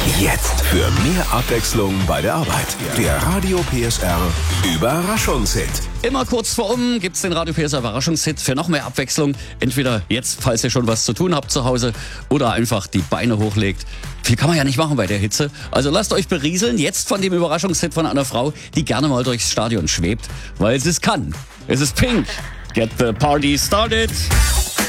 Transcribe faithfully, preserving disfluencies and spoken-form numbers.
Jetzt für mehr Abwechslung bei der Arbeit. Der Radio P S R Überraschungshit. Immer kurz vor um gibt's den Radio P S R Überraschungshit für noch mehr Abwechslung. Entweder jetzt, falls ihr schon was zu tun habt zu Hause, oder einfach die Beine hochlegt. Viel kann man ja nicht machen bei der Hitze. Also lasst euch berieseln jetzt von dem Überraschungshit von einer Frau, die gerne mal durchs Stadion schwebt, weil sie es kann. Es ist Pink. Get the party started.